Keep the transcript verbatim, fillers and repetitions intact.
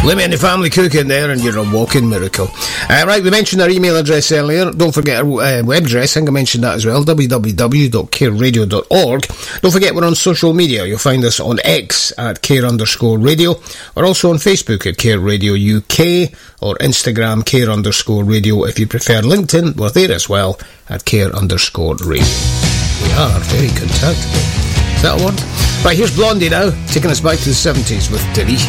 Limit the family cooking there and you're a walking miracle. Uh, right, we mentioned our email address earlier. Don't forget our uh, web address. I think I mentioned that as well. w w w dot care radio dot org. Don't forget we're on social media. You'll find us on X at care underscore radio. We're also on Facebook at Care Radio U K or Instagram care underscore radio. If you prefer LinkedIn, we're there as well at care underscore radio. We are very contactable. Is that a word? Right, here's Blondie now, taking us back to the seventies with Denise.